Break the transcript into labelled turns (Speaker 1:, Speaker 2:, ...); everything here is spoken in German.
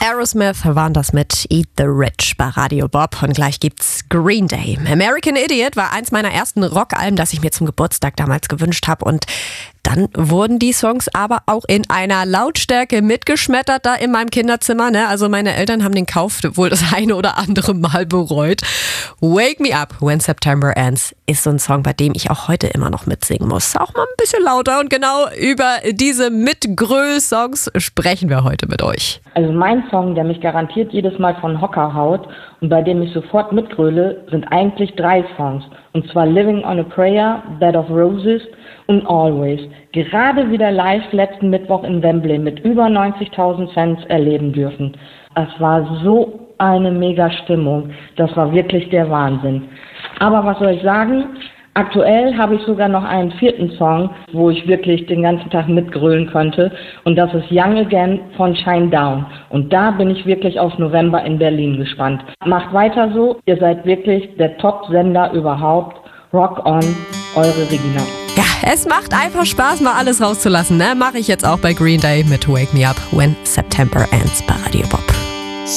Speaker 1: Aerosmith waren das mit Eat the Rich bei Radio Bob und gleich gibt's Green Day. American Idiot war eins meiner ersten Rockalben, das ich mir zum Geburtstag damals gewünscht habe, und dann wurden die Songs aber auch in einer Lautstärke mitgeschmettert da in meinem Kinderzimmer. Ne? Also meine Eltern haben den Kauf wohl das eine oder andere Mal bereut. Wake Me Up When September Ends ist so ein Song, bei dem ich auch heute immer noch mitsingen muss. Auch mal ein bisschen lauter, und genau über diese Mitgröl-Songs sprechen wir heute mit euch.
Speaker 2: Also mein Song, der mich garantiert jedes Mal von Hocker haut und bei dem ich sofort mitgröle, sind eigentlich 3 Songs. Und zwar Living on a Prayer, Bed of Roses und Always. Gerade wieder live letzten Mittwoch in Wembley mit über 90.000 Fans erleben dürfen. Es war so eine mega Stimmung. Das war wirklich der Wahnsinn. Aber was soll ich sagen? Aktuell habe ich sogar noch einen 4. Song, wo ich wirklich den ganzen Tag mitgrölen konnte. Und das ist Young Again von Shinedown. Und da bin ich wirklich auf November in Berlin gespannt. Macht weiter so. Ihr seid wirklich der Top-Sender überhaupt. Rock on, eure Regina.
Speaker 1: Ja, es macht einfach Spaß, mal alles rauszulassen. Ne? Mache ich jetzt auch bei Green Day mit Wake Me Up When September Ends bei Radio Bob.